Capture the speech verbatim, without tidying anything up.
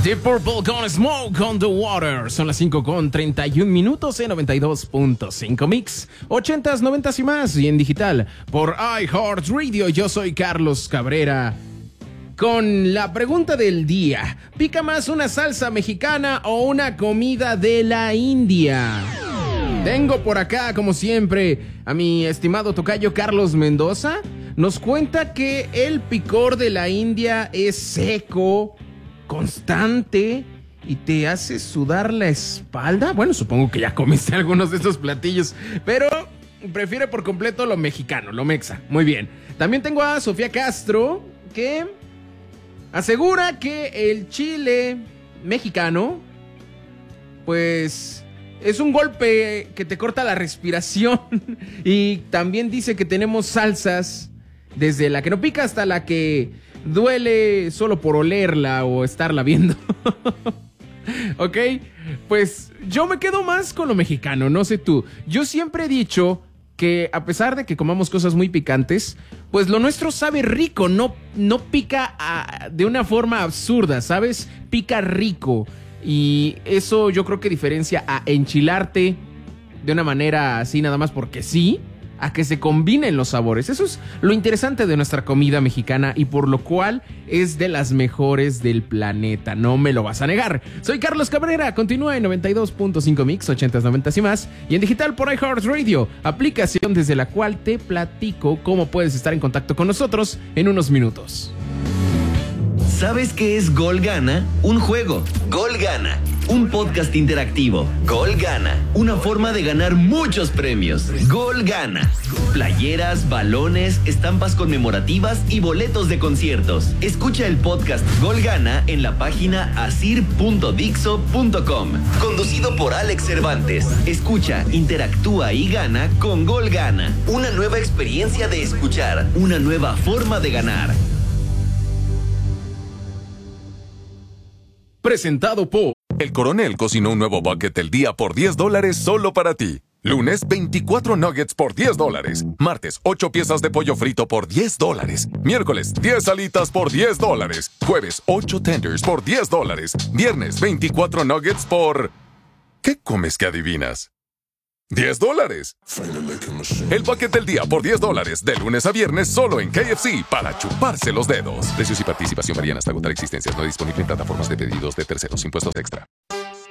Deep Purple con Smoke on the Water. Son las cinco con treinta y un minutos en noventa y dos punto cinco Mix. ochentas, noventas y más. Y en digital por iHeartRadio. Yo soy Carlos Cabrera. Con la pregunta del día: ¿pica más una salsa mexicana o una comida de la India? Tengo por acá, como siempre, a mi estimado tocayo Carlos Mendoza. Nos cuenta que el picor de la India es seco, constante y te hace sudar la espalda. Bueno, supongo que ya comiste algunos de estos platillos, pero prefiere por completo lo mexicano, lo mexa. Muy bien. También tengo a Sofía Castro, que asegura que el chile mexicano, pues, es un golpe que te corta la respiración. Y también dice que tenemos salsas, desde la que no pica hasta la que duele solo por olerla o estarla viendo. Ok, pues yo me quedo más con lo mexicano, no sé tú. Yo siempre he dicho que a pesar de que comamos cosas muy picantes, pues lo nuestro sabe rico, no, no pica a, de una forma absurda, ¿sabes? Pica rico. Y eso yo creo que diferencia a enchilarte de una manera así nada más porque sí, a que se combinen los sabores. Eso es lo interesante de nuestra comida mexicana y por lo cual es de las mejores del planeta. No me lo vas a negar. Soy Carlos Cabrera. Continúa en noventa y dos punto cinco Mix, ochentas, noventas y más. Y en digital por iHeartRadio, aplicación desde la cual te platico cómo puedes estar en contacto con nosotros en unos minutos. ¿Sabes qué es Gol Gana? Un juego. Gol Gana. Un podcast interactivo. Gol Gana. Una forma de ganar muchos premios. Gol Gana. Playeras, balones, estampas conmemorativas y boletos de conciertos. Escucha el podcast Gol Gana en la página asir punto dixo punto com. Conducido por Alex Cervantes. Escucha, interactúa y gana con Gol Gana. Una nueva experiencia de escuchar. Una nueva forma de ganar. Presentado por... El Coronel cocinó un nuevo bucket del día por diez dólares solo para ti. Lunes, veinticuatro nuggets por diez dólares. Martes, ocho piezas de pollo frito por diez dólares. Miércoles, diez alitas por diez dólares. Jueves, ocho tenders por diez dólares. Viernes, veinticuatro nuggets por... ¿Qué comes que adivinas? diez dólares. El bucket del día por diez dólares. De lunes a viernes solo en K F C para chuparse los dedos. Precios y participación varían hasta agotar existencias. No disponible en plataformas de pedidos de terceros. Impuestos extra.